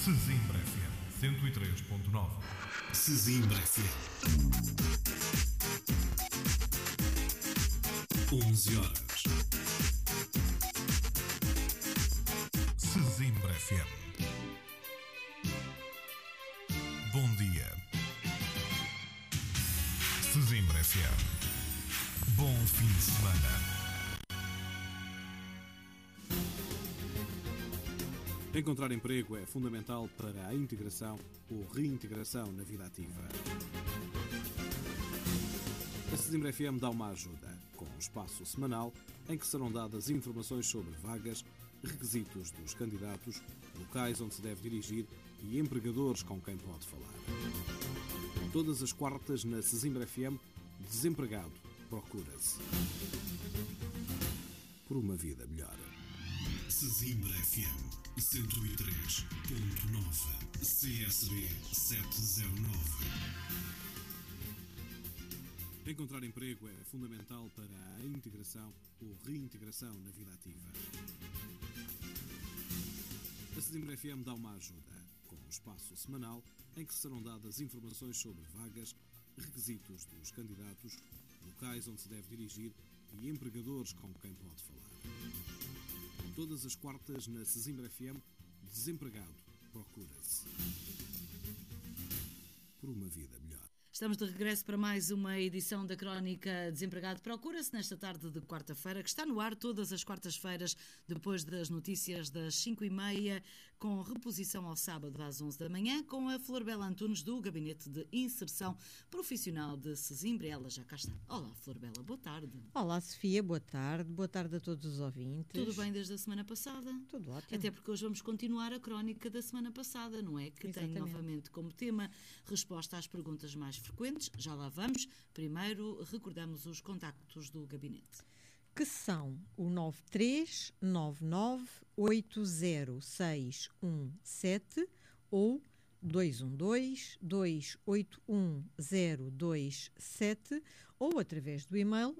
Sesimbra FM 103.9. Sesimbra FM. 11 horas. Sesimbra FM. Bom dia. Sesimbra FM. Bom fim de semana. Encontrar emprego é fundamental para a integração ou reintegração na vida ativa. A Sesimbra FM dá uma ajuda, com um espaço semanal em que serão dadas informações sobre vagas, requisitos dos candidatos, locais onde se deve dirigir e empregadores com quem pode falar. Todas as quartas na Sesimbra FM, desempregado, procura-se. Por uma vida melhor. Sesimbra FM 103.9 CSB 709. Encontrar emprego é fundamental para a integração ou reintegração na vida ativa. A Sesimbra FM dá uma ajuda, com um espaço semanal em que serão dadas informações sobre vagas, requisitos dos candidatos, locais onde se deve dirigir e empregadores com quem pode falar. Todas as quartas na Sesimbra FM, desempregado, procura-se. Por uma vida melhor. Estamos de regresso para mais uma edição da Crónica Desempregado Procura-se nesta tarde de quarta-feira, que está no ar todas as quartas-feiras, depois das notícias das 5h30, com reposição ao sábado às 11 da manhã, com a Florbela Antunes do Gabinete de Inserção Profissional de Sesimbra. Ela já cá está. Olá, Florbela, boa tarde. Olá, Sofia, boa tarde. Boa tarde a todos os ouvintes. Tudo bem desde a semana passada? Tudo ótimo. Até porque hoje vamos continuar a crónica da semana passada, não é? Que Exatamente. tem novamente como tema resposta às perguntas mais frequentes. Já lá vamos. Primeiro, recordamos os contactos do gabinete. Que são o 9399806117 ou 212-281-027 ou através do e-mail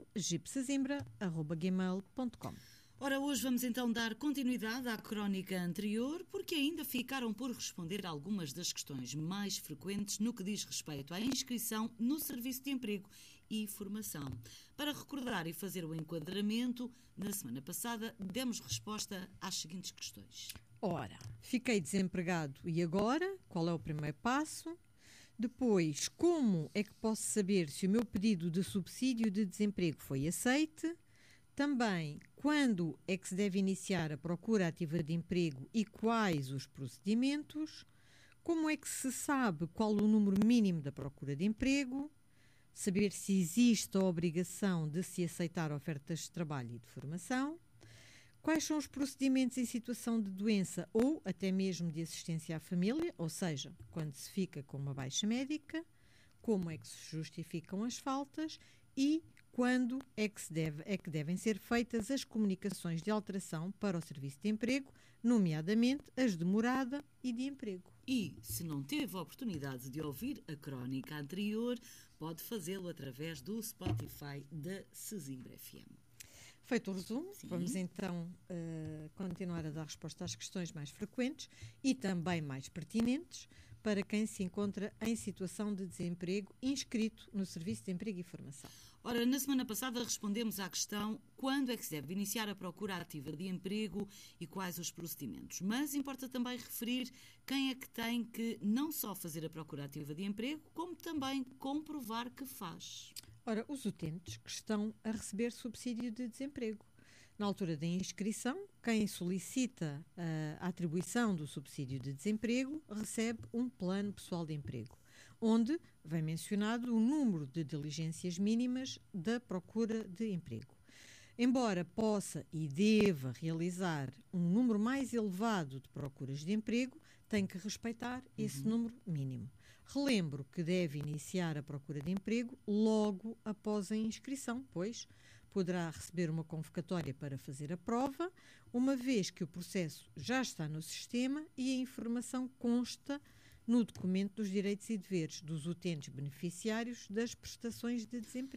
gipsesimbra@gmail.com. Ora, hoje vamos então dar continuidade à crónica anterior, porque ainda ficaram por responder algumas das questões mais frequentes no que diz respeito à inscrição no Serviço de Emprego e Formação. Para recordar e fazer o enquadramento, na semana passada demos resposta às seguintes questões. Ora, fiquei desempregado e agora? Qual é o primeiro passo? Depois, como é que posso saber se o meu pedido de subsídio de desemprego foi aceite? Também, quando é que se deve iniciar a procura ativa de emprego e quais os procedimentos? Como é que se sabe qual o número mínimo da procura de emprego? Saber se existe a obrigação de se aceitar ofertas de trabalho e de formação? Quais são os procedimentos em situação de doença ou até mesmo de assistência à família, ou seja, quando se fica com uma baixa médica? Como é que se justificam as faltas? E quando é que devem ser feitas as comunicações de alteração para o Serviço de Emprego, nomeadamente as de morada e de emprego. E, se não teve a oportunidade de ouvir a crónica anterior, pode fazê-lo através do Spotify da Sesimbra FM. Feito o resumo, Sim. Vamos então continuar a dar resposta às questões mais frequentes e também mais pertinentes para quem se encontra em situação de desemprego inscrito no Serviço de Emprego e Formação. Ora, na semana passada respondemos à questão quando é que se deve iniciar a procura ativa de emprego e quais os procedimentos. Mas importa também referir quem é que tem que não só fazer a procura ativa de emprego, como também comprovar que faz. Ora, os utentes que estão a receber subsídio de desemprego. Na altura da inscrição, quem solicita a atribuição do subsídio de desemprego recebe um plano pessoal de emprego, onde vem mencionado o número de diligências mínimas da procura de emprego. Embora possa e deva realizar um número mais elevado de procuras de emprego, tem que respeitar esse número mínimo. Relembro que deve iniciar a procura de emprego logo após a inscrição, pois poderá receber uma convocatória para fazer a prova, uma vez que o processo já está no sistema e a informação consta no documento dos direitos e deveres dos utentes beneficiários das prestações de desemprego.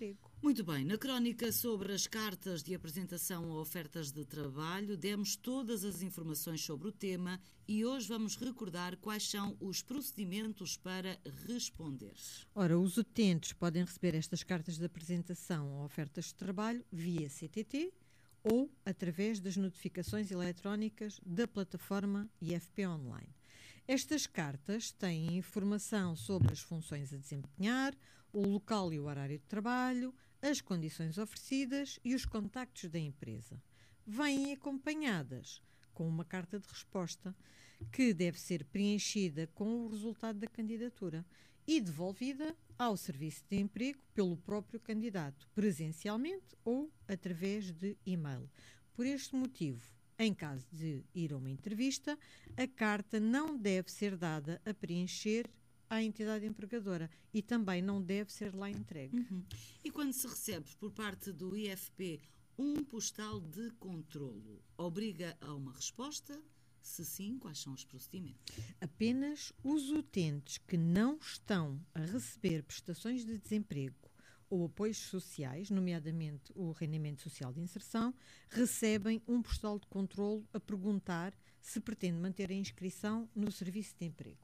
Muito bem, na crónica sobre as cartas de apresentação a ofertas de trabalho, demos todas as informações sobre o tema e hoje vamos recordar quais são os procedimentos para responder. Ora, os utentes podem receber estas cartas de apresentação a ofertas de trabalho via CTT ou através das notificações eletrónicas da plataforma IFP Online. Estas cartas têm informação sobre as funções a desempenhar, o local e o horário de trabalho, as condições oferecidas e os contactos da empresa. Vêm acompanhadas com uma carta de resposta que deve ser preenchida com o resultado da candidatura e devolvida ao Serviço de Emprego pelo próprio candidato, presencialmente ou através de e-mail. Por este motivo, em caso de ir a uma entrevista, a carta não deve ser dada a preencher à entidade empregadora e também não deve ser lá entregue. E quando se recebe por parte do IFP um postal de controlo, obriga a uma resposta? Se sim, quais são os procedimentos? Apenas os utentes que não estão a receber prestações de desemprego ou apoios sociais, nomeadamente o rendimento social de inserção, recebem um postal de controlo a perguntar se pretende manter a inscrição no Serviço de Emprego.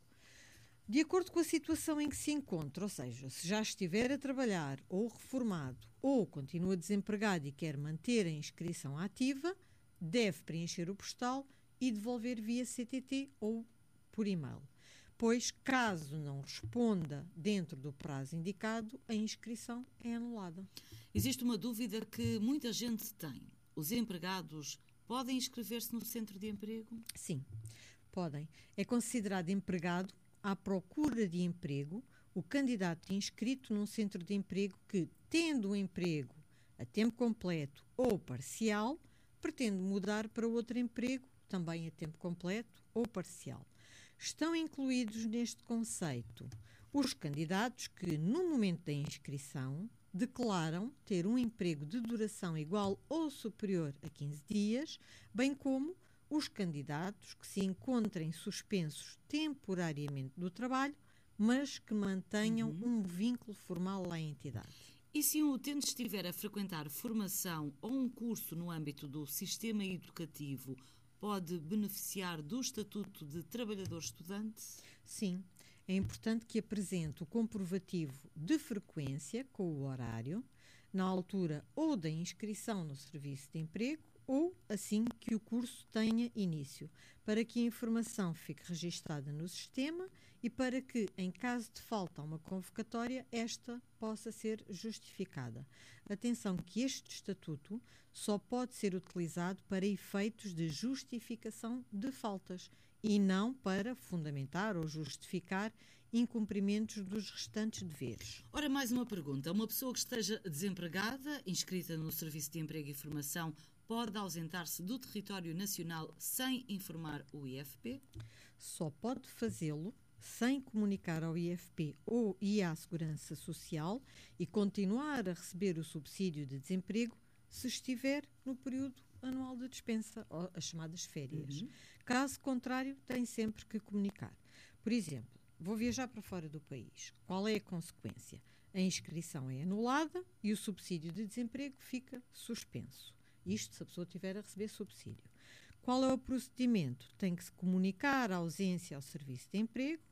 De acordo com a situação em que se encontra, ou seja, se já estiver a trabalhar ou reformado ou continua desempregado e quer manter a inscrição ativa, deve preencher o postal e devolver via CTT ou por e-mail. Pois, caso não responda dentro do prazo indicado, a inscrição é anulada. Existe uma dúvida que muita gente tem. Os empregados podem inscrever-se no centro de emprego? Sim, podem. É considerado empregado à procura de emprego o candidato inscrito num centro de emprego que, tendo um emprego a tempo completo ou parcial, pretende mudar para outro emprego, também a tempo completo ou parcial. Estão incluídos neste conceito os candidatos que, no momento da inscrição, declaram ter um emprego de duração igual ou superior a 15 dias, bem como os candidatos que se encontrem suspensos temporariamente do trabalho, mas que mantenham um vínculo formal à entidade. E se um utente estiver a frequentar formação ou um curso no âmbito do sistema educativo, pode beneficiar do Estatuto de Trabalhador Estudante? Sim, é importante que apresente o comprovativo de frequência com o horário, na altura ou da inscrição no Serviço de Emprego, ou assim que o curso tenha início, para que a informação fique registada no sistema e para que, em caso de falta a uma convocatória, esta possa ser justificada. Atenção que este estatuto só pode ser utilizado para efeitos de justificação de faltas e não para fundamentar ou justificar incumprimentos dos restantes deveres. Ora, mais uma pergunta. Uma pessoa que esteja desempregada, inscrita no Serviço de Emprego e Formação, pode ausentar-se do território nacional sem informar o IFP? Só pode fazê-lo sem comunicar ao IFP e à Segurança Social e continuar a receber o subsídio de desemprego se estiver no período anual de dispensa, ou as chamadas férias. Caso contrário, tem sempre que comunicar. Por exemplo, vou viajar para fora do país. Qual é a consequência? A inscrição é anulada e o subsídio de desemprego fica suspenso. Isto se a pessoa tiver a receber subsídio. Qual é o procedimento? Tem que se comunicar a ausência ao Serviço de Emprego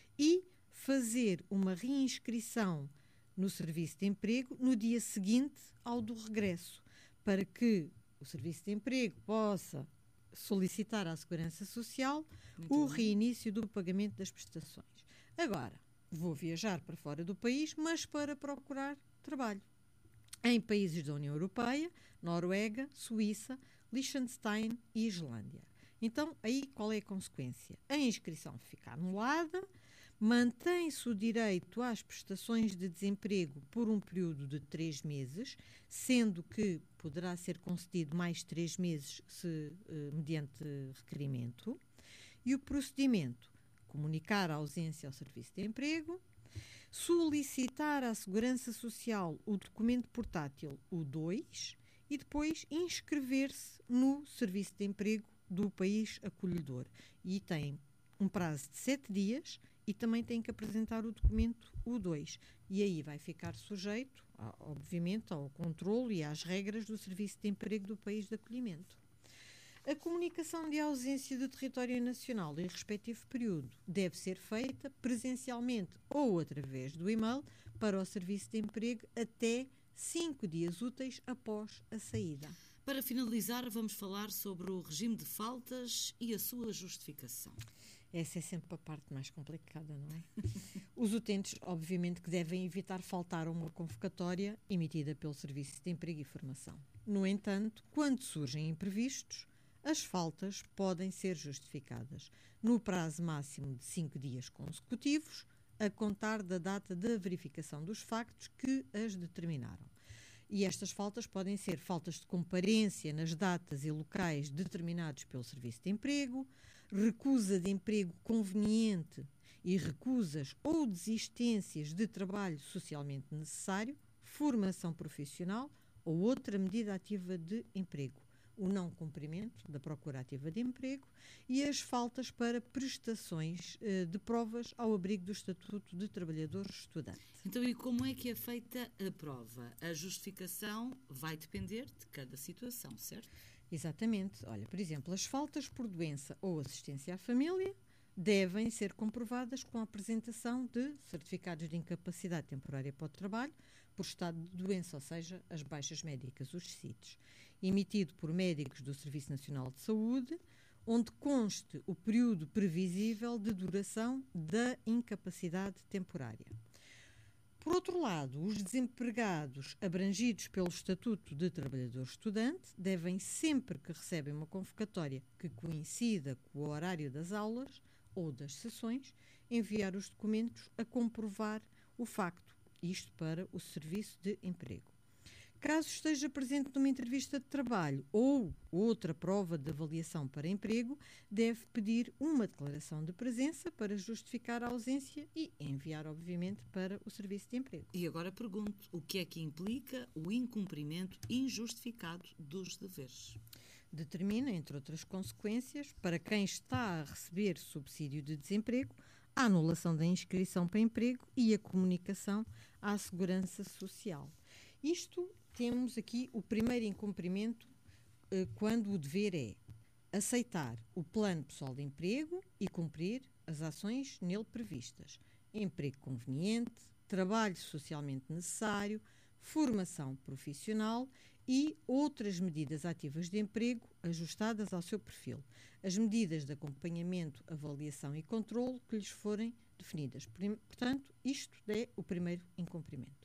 e fazer uma reinscrição no Serviço de Emprego no dia seguinte ao do regresso, para que o Serviço de Emprego possa solicitar à Segurança Social o reinício do pagamento das prestações. Agora, vou viajar para fora do país, mas para procurar trabalho. Em países da União Europeia, Noruega, Suíça, Liechtenstein e Islândia. Então, aí qual é a consequência? A inscrição fica anulada, mantém-se o direito às prestações de desemprego por um período de 3 meses, sendo que poderá ser concedido mais 3 meses mediante requerimento. E o procedimento: comunicar a ausência ao Serviço de Emprego, solicitar à Segurança Social o documento portátil, o 2, e depois inscrever-se no Serviço de Emprego do país acolhedor. E tem um prazo de 7 dias e também tem que apresentar o documento U2. E aí vai ficar sujeito, obviamente, ao controle e às regras do Serviço de Emprego do país de acolhimento. A comunicação de ausência do território nacional e respectivo período deve ser feita presencialmente ou através do e-mail para o Serviço de Emprego até 5 dias úteis após a saída. Para finalizar, vamos falar sobre o regime de faltas e a sua justificação. Essa é sempre a parte mais complicada, não é? Os utentes, obviamente, que devem evitar faltar a uma convocatória emitida pelo Serviço de Emprego e Formação. No entanto, quando surgem imprevistos, as faltas podem ser justificadas no prazo máximo de 5 dias consecutivos, a contar da data da verificação dos factos que as determinaram. E estas faltas podem ser faltas de comparência nas datas e locais determinados pelo Serviço de Emprego, recusa de emprego conveniente e recusas ou desistências de trabalho socialmente necessário, formação profissional ou outra medida ativa de emprego, o não cumprimento da procura ativa de emprego e as faltas para prestações de provas ao abrigo do Estatuto de Trabalhador Estudante. Então, e como é que é feita a prova? A justificação vai depender de cada situação, certo? Exatamente. Olha, por exemplo, as faltas por doença ou assistência à família devem ser comprovadas com a apresentação de certificados de incapacidade temporária para o trabalho por estado de doença, ou seja, as baixas médicas, os CITES, emitido por médicos do Serviço Nacional de Saúde, onde conste o período previsível de duração da incapacidade temporária. Por outro lado, os desempregados abrangidos pelo Estatuto de Trabalhador Estudante devem, sempre que recebem uma convocatória que coincida com o horário das aulas ou das sessões, enviar os documentos a comprovar o facto, isto para o Serviço de Emprego. Caso esteja presente numa entrevista de trabalho ou outra prova de avaliação para emprego, deve pedir uma declaração de presença para justificar a ausência e enviar, obviamente, para o Serviço de Emprego. E agora pergunto, o que é que implica o incumprimento injustificado dos deveres? Determina, entre outras consequências, para quem está a receber subsídio de desemprego, a anulação da inscrição para emprego e a comunicação à Segurança Social. Isto temos aqui o primeiro incumprimento quando o dever é aceitar o plano pessoal de emprego e cumprir as ações nele previstas. Emprego conveniente, trabalho socialmente necessário, formação profissional e outras medidas ativas de emprego ajustadas ao seu perfil. As medidas de acompanhamento, avaliação e controlo que lhes forem definidas. Portanto, isto é o primeiro incumprimento.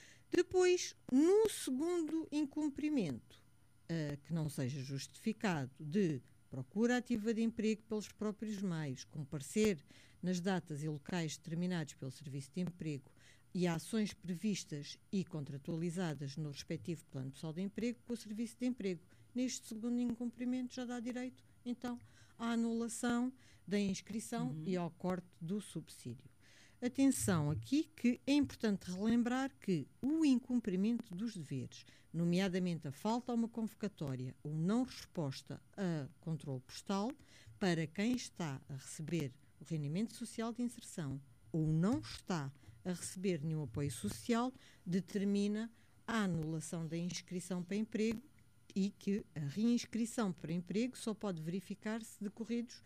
Depois, no segundo incumprimento, que não seja justificado de procura ativa de emprego pelos próprios meios, comparecer nas datas e locais determinados pelo Serviço de Emprego e ações previstas e contratualizadas no respectivo plano pessoal de emprego com o Serviço de Emprego. Neste segundo incumprimento já dá direito, então, à anulação da inscrição e ao corte do subsídio. Atenção aqui que é importante relembrar que o incumprimento dos deveres, nomeadamente a falta a uma convocatória ou não resposta a controle postal, para quem está a receber o rendimento social de inserção ou não está a receber nenhum apoio social, determina a anulação da inscrição para emprego e que a reinscrição para emprego só pode verificar-se decorridos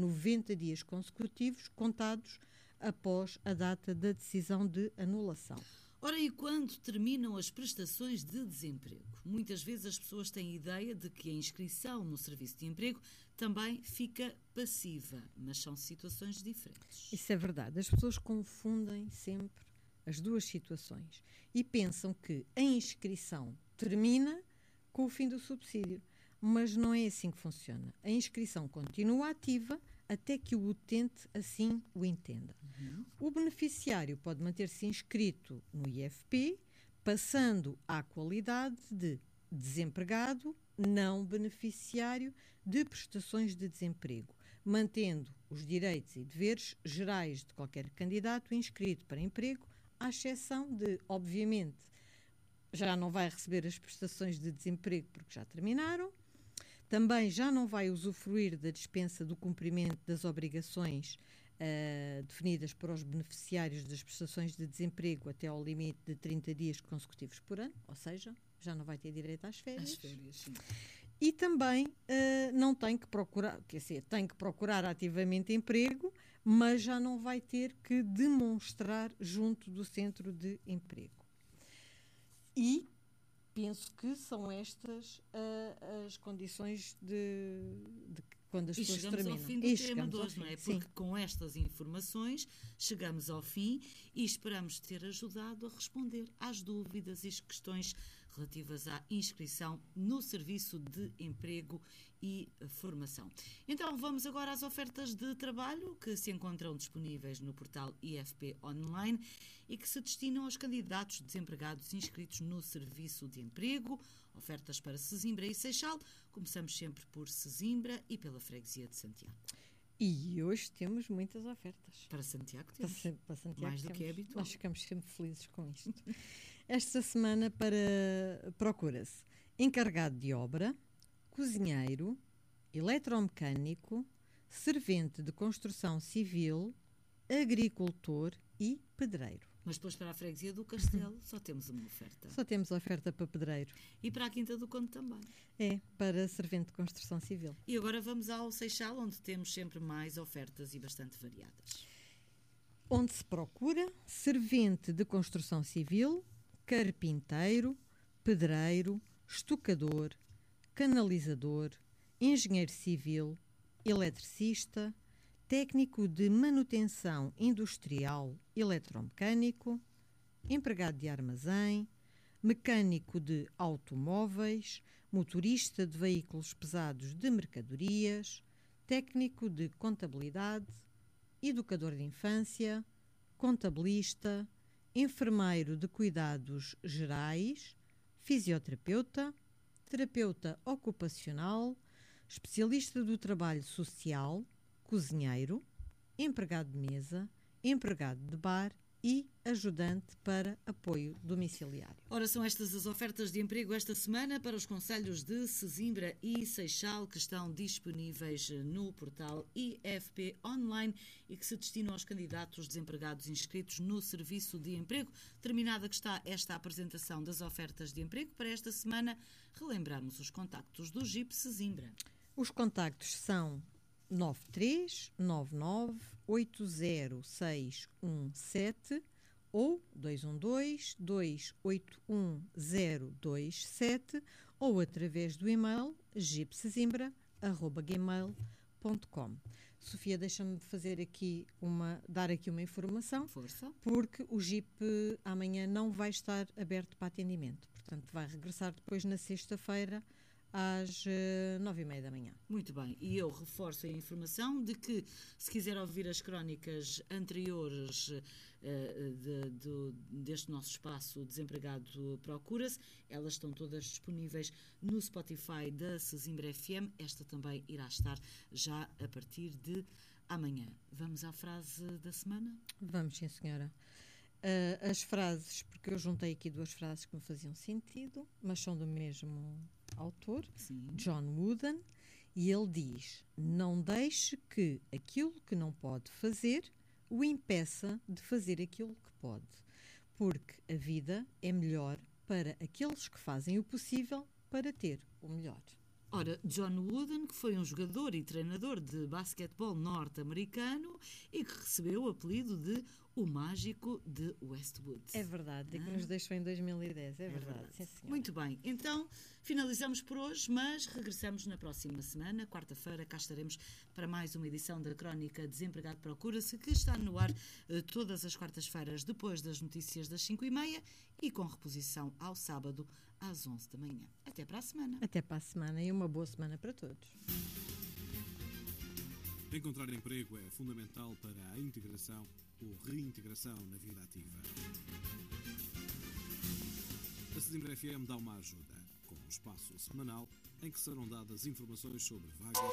90 dias consecutivos, contados após a data da decisão de anulação. Ora, e quando terminam as prestações de desemprego? Muitas vezes as pessoas têm a ideia de que a inscrição no Serviço de Emprego também fica passiva, mas são situações diferentes. Isso é verdade. As pessoas confundem sempre as duas situações e pensam que a inscrição termina com o fim do subsídio, mas não é assim que funciona. A inscrição continua ativa até que o utente assim o entenda. O beneficiário pode manter-se inscrito no IFP, passando à qualidade de desempregado não beneficiário de prestações de desemprego, mantendo os direitos e deveres gerais de qualquer candidato inscrito para emprego, à exceção de, obviamente, já não vai receber as prestações de desemprego porque já terminaram, também já não vai usufruir da dispensa do cumprimento das obrigações definidas para os beneficiários das prestações de desemprego até ao limite de 30 dias consecutivos por ano, ou seja, já não vai ter direito às férias. As férias, sim. E também não tem que procurar, quer dizer, tem que procurar ativamente emprego, mas já não vai ter que demonstrar junto do centro de emprego. E penso que são estas as condições de quando as pessoas terminam. E chegamos ao fim do tema de hoje, não é? Sim. Porque com estas informações chegamos ao fim e esperamos ter ajudado a responder às dúvidas e questões relativas à inscrição no Serviço de Emprego e Formação. Então vamos agora às ofertas de trabalho que se encontram disponíveis no portal IFP Online e que se destinam aos candidatos desempregados inscritos no Serviço de Emprego. Ofertas para Sesimbra e Seixal. Começamos sempre por Sesimbra e pela freguesia de Santiago. E hoje temos muitas ofertas. Para Santiago temos. Para Santiago Mais do que é habitual. Nós ficamos sempre felizes com isto. Esta semana procura-se encarregado de obra, cozinheiro, eletromecânico, servente de construção civil, agricultor e pedreiro. Mas depois para a freguesia do Castelo só temos uma oferta. Só temos oferta para pedreiro. E para a Quinta do Conde também. É, para servente de construção civil. E agora vamos ao Seixal, onde temos sempre mais ofertas e bastante variadas. Onde se procura servente de construção civil, carpinteiro, pedreiro, estucador, canalizador, engenheiro civil, eletricista, técnico de manutenção industrial eletromecânico, empregado de armazém, mecânico de automóveis, motorista de veículos pesados de mercadorias, técnico de contabilidade, educador de infância, contabilista, enfermeiro de cuidados gerais, fisioterapeuta, terapeuta ocupacional, especialista do trabalho social, cozinheiro, empregado de mesa, empregado de bar e ajudante para apoio domiciliário. Ora, são estas as ofertas de emprego esta semana para os concelhos de Sesimbra e Seixal que estão disponíveis no portal IFP Online e que se destinam aos candidatos desempregados inscritos no Serviço de Emprego. Terminada que está esta apresentação das ofertas de emprego, para esta semana relembramos os contactos do GIP Sesimbra. Os contactos são 93-99-80617 ou 212-281-027 ou através do e-mail gipsesimbra@gmail.com. Sofia, deixa-me dar aqui uma informação. Força. Porque o GIP amanhã não vai estar aberto para atendimento. Portanto, vai regressar depois na sexta-feira às 9h30 da manhã. Muito bem, e eu reforço a informação de que, se quiser ouvir as crónicas anteriores deste nosso espaço Desempregado Procura-se, elas estão todas disponíveis no Spotify da Sesimbra FM. Esta também irá estar já a partir de amanhã. Vamos à frase da semana? Vamos, sim, senhora. As frases, porque eu juntei aqui duas frases que me faziam sentido, mas são do mesmo autor, Sim. John Wooden, e ele diz: não deixe que aquilo que não pode fazer o impeça de fazer aquilo que pode, porque a vida é melhor para aqueles que fazem o possível para ter o melhor. Ora, John Wooden, que foi um jogador e treinador de basquetebol norte-americano e que recebeu o apelido de o Mágico de Westwood. É verdade, e que nos deixou em 2010, é verdade. Sim, senhora. Muito bem, então finalizamos por hoje, mas regressamos na próxima semana, quarta-feira, cá estaremos para mais uma edição da Crónica Desempregado Procura-se, que está no ar todas as quartas-feiras depois das notícias das 5h30 e com reposição ao sábado às 11 da manhã. Até para a semana. Até para a semana e uma boa semana para todos. Encontrar emprego é fundamental para a integração ou reintegração na vida ativa. A Sesimbra FM dá uma ajuda, com um espaço semanal em que serão dadas informações sobre vagas.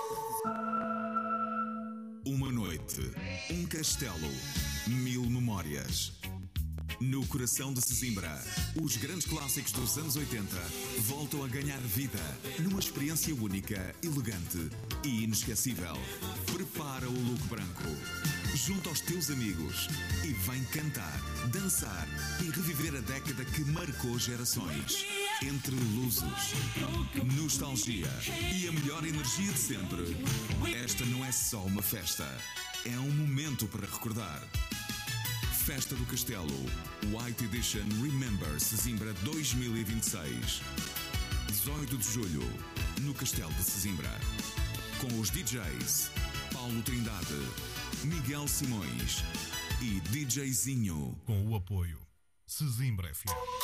Uma noite, um castelo, 1000 memórias. No coração de Sesimbra, os grandes clássicos dos anos 80 voltam a ganhar vida numa experiência única, elegante e inesquecível. Prepara o look branco. junto aos teus amigos e vem cantar, dançar e reviver a década que marcou gerações. Entre lusos, nostalgia e a melhor energia de sempre. Esta não é só uma festa, é um momento para recordar. Festa do Castelo, White Edition Remember Sesimbra 2026. 18 de julho, no Castelo de Sesimbra. Com os DJs Paulo Trindade, Miguel Simões e DJzinho. Com o apoio Sesimbra FM.